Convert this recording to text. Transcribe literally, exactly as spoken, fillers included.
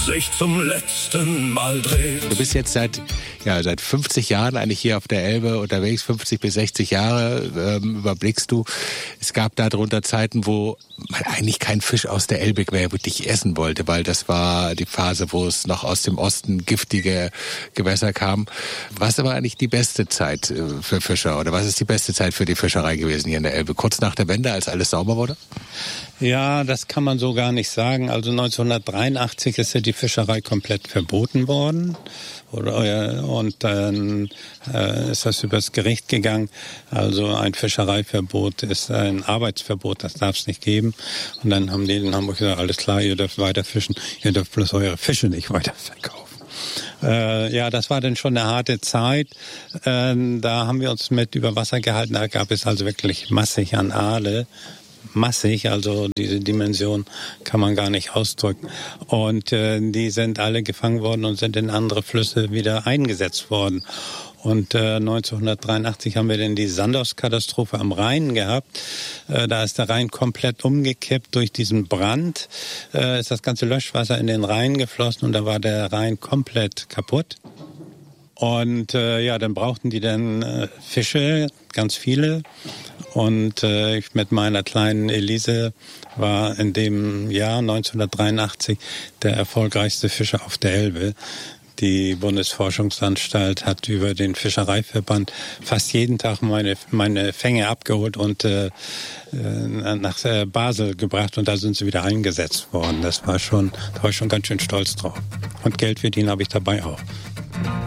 sich zum letzten Mal dreht. Du bist jetzt seit, ja, seit fünfzig Jahren eigentlich hier auf der Elbe unterwegs, fünfzig bis sechzig Jahre ähm, überblickst du. Es gab da drunter Zeiten, wo man eigentlich keinen Fisch aus der Elbe mehr wirklich essen wollte, weil das war die Phase, wo es noch aus dem Osten giftige Gewässer kam. Was aber eigentlich die beste Zeit für Fischer oder was ist die beste Zeit für die Fischerei gewesen hier in der Elbe? Kurz nach der Wende, als alles sauber wurde? Ja, das kann man so gar nicht sagen. Also neunzehnhundertdreiundachtzig ist ja die Fischerei komplett verboten worden. Und dann äh, ist das übers Gericht gegangen. Also ein Fischereiverbot ist ein Arbeitsverbot, das darf es nicht geben. Und dann haben die in Hamburg gesagt, alles klar, ihr dürft weiter fischen, ihr dürft bloß eure Fische nicht weiter verkaufen. Äh, ja, das war dann schon eine harte Zeit. Äh, da haben wir uns mit über Wasser gehalten. Da gab es also wirklich massig an Aale. Massig, also diese Dimension kann man gar nicht ausdrücken. Und äh, die sind alle gefangen worden und sind in andere Flüsse wieder eingesetzt worden. Und äh, neunzehnhundertdreiundachtzig haben wir dann die Sandowskatastrophe am Rhein gehabt. Äh, da ist der Rhein komplett umgekippt durch diesen Brand. Äh, ist das ganze Löschwasser in den Rhein geflossen und da war der Rhein komplett kaputt. Und äh, ja, dann brauchten die dann äh, Fische, ganz viele. Und äh, ich mit meiner kleinen Elise war in dem Jahr neunzehnhundertdreiundachtzig der erfolgreichste Fischer auf der Elbe. Die Bundesforschungsanstalt hat über den Fischereiverband fast jeden Tag meine meine Fänge abgeholt und äh, nach äh, Basel gebracht und da sind sie wieder eingesetzt worden. Das war schon, da war ich schon ganz schön stolz drauf. Und Geld verdienen habe ich dabei auch.